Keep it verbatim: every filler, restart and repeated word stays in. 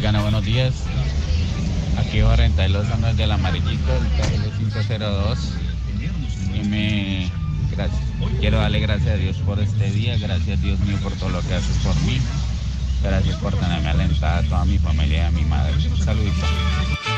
Mexicana, buenos días. Aquí Jorge Los Andes del Amarillito, el T L cinco cero dos. Y me gracias. Quiero darle gracias a Dios por este día, gracias Dios mío por todo lo que haces por mí. Gracias por tenerme alentada a toda mi familia y a mi madre. Un saludito.